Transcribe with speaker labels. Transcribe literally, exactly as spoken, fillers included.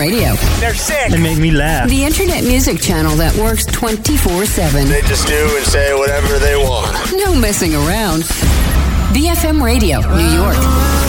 Speaker 1: Radio.
Speaker 2: They're sick.
Speaker 3: They make me laugh.
Speaker 1: The internet music channel that works twenty-four seven.
Speaker 2: They just do and say whatever they want.
Speaker 1: No messing around. B F M Radio, New York.